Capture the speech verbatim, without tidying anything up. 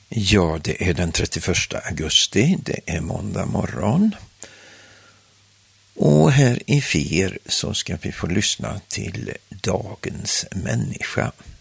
Ja, det är den trettioförsta augusti, det är måndag morgon. Och här i F I R så ska vi få lyssna till Dagens människa.